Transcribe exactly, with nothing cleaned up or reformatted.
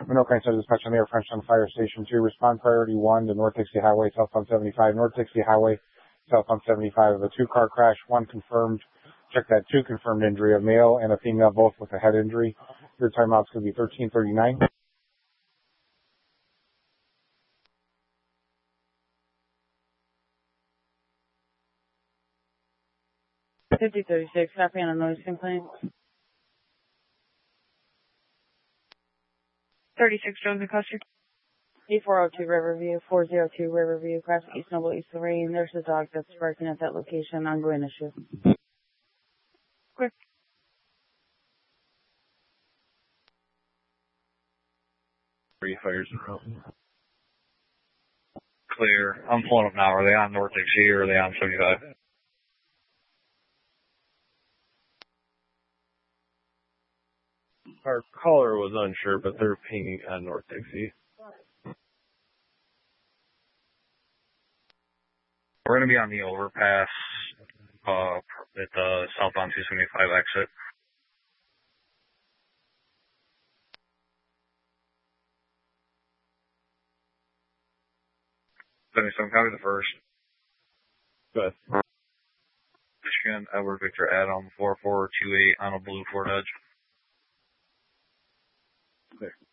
Monroe County Center dispatch on the air, Frenchtown Fire Station two. Respond priority one to North Dixie Highway, southbound seventy-five. North Dixie Highway, southbound seventy-five. Of a two-car crash, one confirmed. Check that, two confirmed injury, a male and a female, both with a head injury. Your timeout's going to be thirteen thirty-nine. fifty thirty-six, copy on a noise complaint. thirty-six, Joseph Custer. E four oh two Riverview, four oh two Riverview, cross East Noble, East Lorraine. There's a dog that's barking at that location. Ongoing issue. Quick. Three fires in a row. Clear. I'm pulling up now. Are they on North Dixie or are they on seventy-five? Our caller was unsure, but they're pinging on North Dixie. We're going to be on the overpass uh, at the southbound two seventy-five exit. seventy-seven, copy the first. Go ahead. Michigan, Edward Victor Adam, four four two eight on a blue Ford Edge. Okay.